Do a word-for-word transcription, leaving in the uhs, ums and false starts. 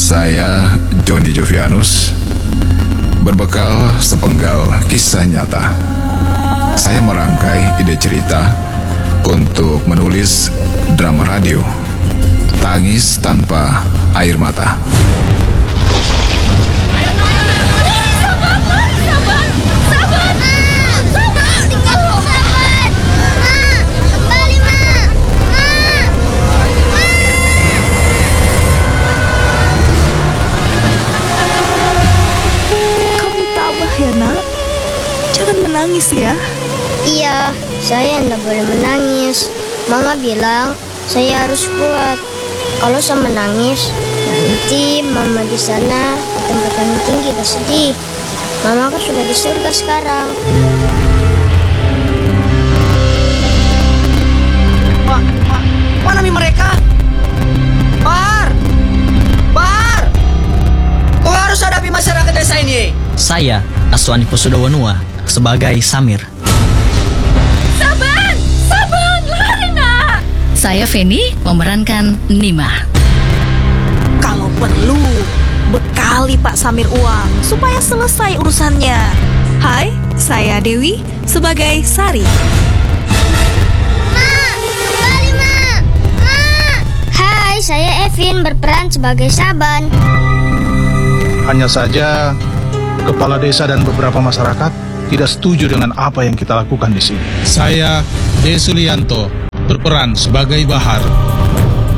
Saya Joni Jovianus, berbekal sepenggal kisah nyata. Saya merangkai ide cerita untuk menulis drama radio Tangis Tanpa Air Mata. Jangan menangis ya. Iya, saya tidak boleh menangis. Mama bilang saya harus kuat. Kalau saya menangis, nanti mama di sana di tempat yang tinggi bersedih. Mama kan sudah di surga sekarang. Pak, Pak, mana nih mereka? Bar, Bar, kau harus hadapi masyarakat desa ini. Saya Aswani Posudawanua sebagai Samir. Saban! Saban! Lari nak! Saya Feni memerankan Nima. Kalau perlu, bekali Pak Samir uang supaya selesai urusannya. Hai, saya Dewi sebagai Sari. Ma, kembali Ma. Ma. Hai, saya Evin berperan sebagai Saban. Hanya saja kepala desa dan beberapa masyarakat tidak setuju dengan apa yang kita lakukan di sini. Saya Desulianto berperan sebagai Bahar.